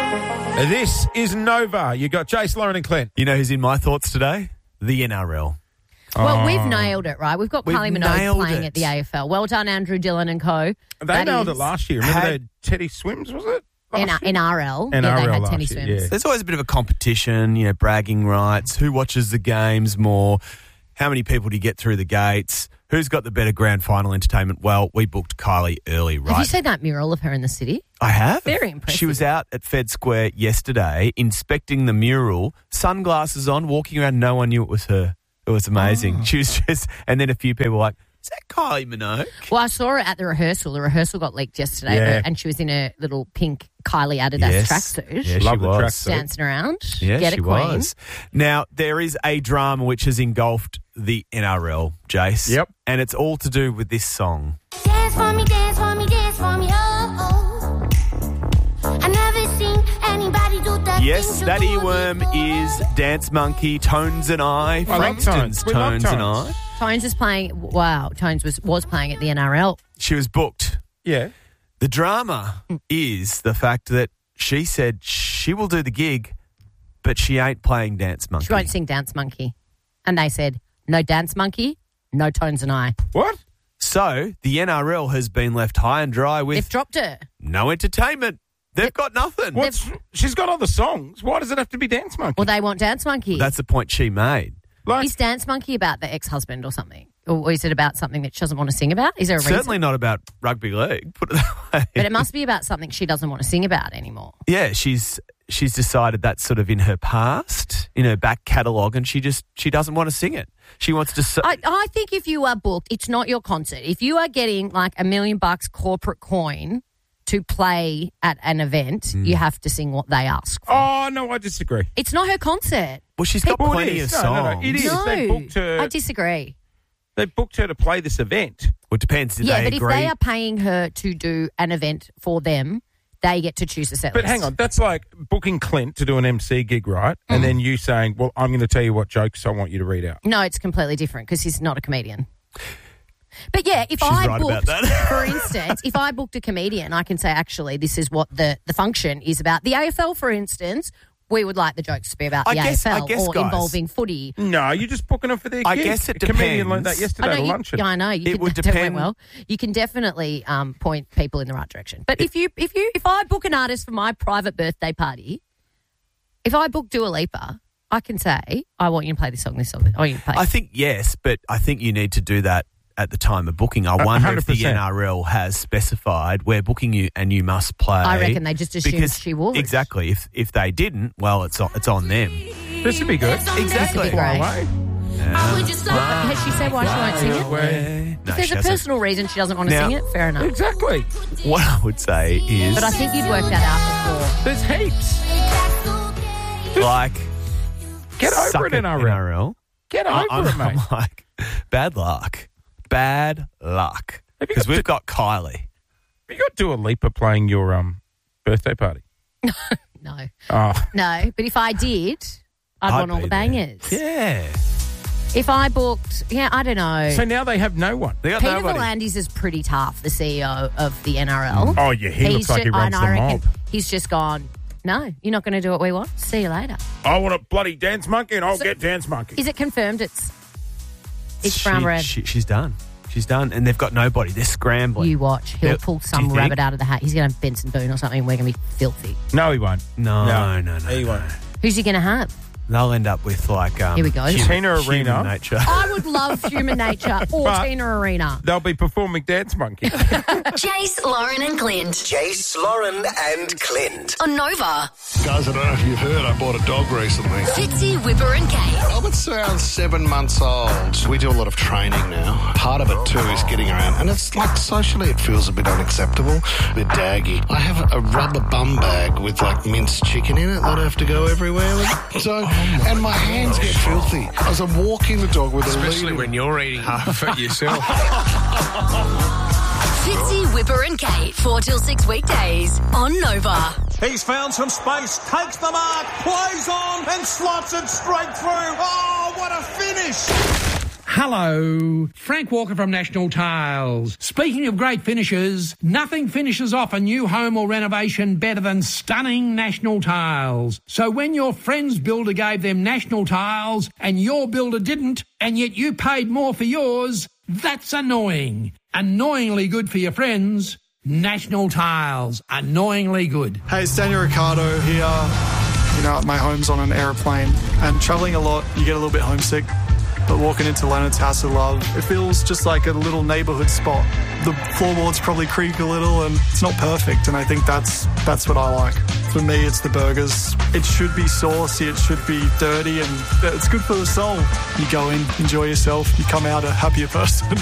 This is Nova. You got Jace, Lauren and Clint. You know who's in my thoughts today? The NRL. Well, we've nailed it, right? We've got Kylie Minogue nailed playing it. at the AFL. Well done, Andrew Dillon and co. They nailed it last year. Remember they had Teddy Swims, was it? NRL. NRL Yeah, they had last Teddy year, Swims. yeah. There's always a bit of a competition, you know, bragging rights. Who watches the games more? How many people do you get through the gates? Who's got the better grand final entertainment? Well, we booked Kylie early, right? Have you seen that mural of her in the city? I have. Very impressive. She was out at Fed Square yesterday inspecting the mural, sunglasses on, walking around. No one knew it was her. It was amazing. Oh. She was just, and then a few people were like, is that Kylie Minogue? Well, I saw her at the rehearsal. The rehearsal got leaked yesterday, Yeah. and she was in a little pink Kylie Adidas tracksuit. Yeah, Love she the was. tracksuit. Dancing around. Yeah, Get she a queen. was. Now, there is a drama which has engulfed the NRL, Jace. Yep. And it's all to do with this song. Dance for me, dance for me, dance for me, oh, oh. I never seen anybody do that. Yes, that earworm is Dance Monkey, Tones and I, I love Frankston's Tones. We love Tones and I. Tones. Tones is playing. Wow, Tones was playing at the NRL. She was booked. Yeah. The drama is the fact that she said she will do the gig, but she ain't playing Dance Monkey. She won't sing Dance Monkey, and they said no Dance Monkey, no Tones and I. What? So the NRL has been left high and dry They've with dropped her. no entertainment. They've got nothing. She's got other songs. Why does it have to be Dance Monkey? Well, they want Dance Monkey. That's the point she made. Like, Is Dance Monkey about the ex-husband or something? Or is it about something that she doesn't want to sing about? Is there a reason? Certainly not about rugby league, put it that way. But it must be about something she doesn't want to sing about anymore. Yeah, she's decided that's sort of in her past, in her back catalogue, and she doesn't want to sing it. She wants to. I think if you are booked, it's not your concert. If you are getting like $1 million corporate coin to play at an event, you have to sing what they ask for. oh, no, I disagree. It's not her concert. Well, she's got Well, it plenty of is. songs. No, it is. No, They booked her. I disagree. They booked her to play this event. Well, it depends. Did Yeah, they but agree? if they are paying her to do an event for them, they get to choose a set But list. hang on, that's like booking Clint to do an MC gig, right? And then you saying, well, I'm going to tell you what jokes I want you to read out. No, it's completely different because he's not a comedian. But yeah, if She's I right about booked, that. for instance, if I booked a comedian, I can say, actually, this is what the function is about. The AFL, for instance, we would like the jokes to be about the AFL or guys, involving footy. No, you're just booking them for their I gig. guess it A comedian depends. learned that yesterday at luncheon. Yeah, I know. You It can, would that went depend- well. You can definitely point people in the right direction. But if I book an artist for my private birthday party, if I book Dua Lipa, I can say, I want you to play this song, this song. I want you to play. I think yes, but I think you need to do that at the time of booking. I wonder if the 100%. NRL has specified we're booking you and you must play. I reckon they just assumed because she would. Exactly. If they didn't, well, it's on them. This would be good. Exactly. Fly away. Has she said why she won't sing it? Away. No, If there's she a hasn't. personal reason she doesn't want to Now- sing it, fair enough. Exactly. What I would say is, But I think you'd work that out before. There's heaps. like, Get over suck it, NRL. Get over I'm it, mate. like, bad luck. Bad luck. Have you Because got we've got Kylie. You got Dua Lipa playing your birthday party. No. Oh, No, but if I did, I'd want all be the there. bangers. Yeah. If I booked, I don't know. so now they have no one. They got Peter nobody. V'landys is pretty tough, the CEO of the NRL. Oh, yeah, he looks like he runs I the reckon mob. he's just gone, no, you're not going to do what we want. See you later. I want a bloody Dance Monkey and I'll get Dance Monkey. Is it confirmed it's brown bread? She's done. She's done. And they've got nobody. They're scrambling. You watch. He'll Yeah, pull do some you think? rabbit out of the hat. He's going to have Benson Boone or something. We're going to be filthy. No, he won't. No. He won't. Who's he going to have? They'll end up with like Here we go. Tina Arena. human nature. I would love Human Nature or But- Tina Arena. They'll be performing Dance Monkey. Jace, Lauren and Clint Jace, Lauren and Clint. on Nova. Guys, I don't know if you've heard, I bought a dog recently. Fitzy, Whipper and Kate. Albert's around 7 months old. We do a lot of training now. Part of it too is getting around, and it's like socially it feels a bit unacceptable, a bit daggy. I have a rubber bum bag with like minced chicken in it that I have to go everywhere with. So, and my hands get filthy as I'm walking the dog with a Especially lead. when you're eating half of it yourself. Fitzy, Whipper and Kate, 4 till 6 weekdays on Nova. He's found some space, takes the mark, plays on and slots it straight through. Oh, what a finish! Hello, Frank Walker from National Tiles. Speaking of great finishes, nothing finishes off a new home or renovation better than stunning National Tiles. So when your friend's builder gave them National Tiles and your builder didn't, and yet you paid more for yours, that's annoying. Annoyingly good for your friends. National Tiles. Annoyingly good. Hey, it's Daniel Ricciardo here. You know, my home's on an aeroplane, and travelling a lot, you get a little bit homesick. But walking into Leonard's House of Love, it feels just like a little neighbourhood spot. The floorboards probably creak a little and it's not perfect, and I think that's what I like. For me, it's the burgers. It should be saucy, it should be dirty, and it's good for the soul. You go in, enjoy yourself, you come out a happier person.